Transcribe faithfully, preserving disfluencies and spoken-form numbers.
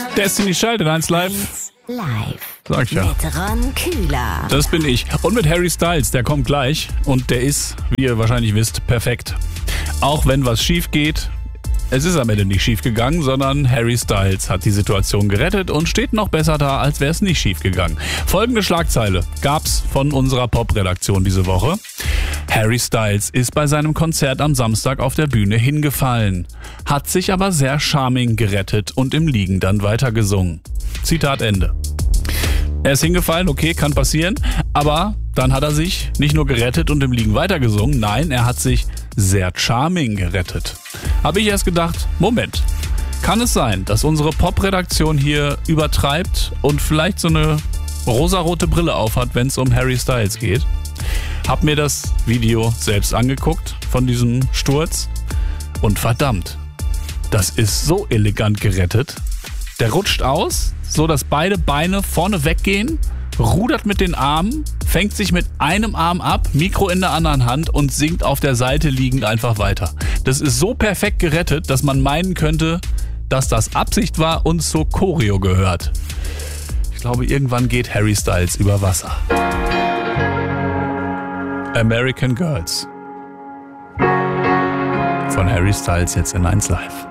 Destiny Child in eins Live. Live. Sag ich ja. Mit Ron Kühler. Das bin ich. Und mit Harry Styles, der kommt gleich. Und der ist, wie ihr wahrscheinlich wisst, perfekt. Auch wenn was schief geht, es ist am Ende nicht schief gegangen, sondern Harry Styles hat die Situation gerettet und steht noch besser da, als wäre es nicht schief gegangen. Folgende Schlagzeile gab's von unserer Pop-Redaktion diese Woche. Harry Styles ist bei seinem Konzert am Samstag auf der Bühne hingefallen, hat sich aber sehr charming gerettet und im Liegen dann weitergesungen. Zitat Ende. Er ist hingefallen, okay, kann passieren, aber dann hat er sich nicht nur gerettet und im Liegen weitergesungen, nein, er hat sich sehr charming gerettet. Habe ich erst gedacht, Moment, kann es sein, dass unsere Pop-Redaktion hier übertreibt und vielleicht so eine rosarote Brille aufhat, wenn es um Harry Styles geht? Hab mir das Video selbst angeguckt von diesem Sturz und verdammt, das ist so elegant gerettet. Der rutscht aus, so dass beide Beine vorne weggehen, rudert mit den Armen, fängt sich mit einem Arm ab, Mikro in der anderen Hand und singt auf der Seite liegend einfach weiter. Das ist so perfekt gerettet, dass man meinen könnte, dass das Absicht war und zur Choreo gehört. Ich glaube, irgendwann geht Harry Styles über Wasser. American Girls von Harry Styles jetzt in eins Live.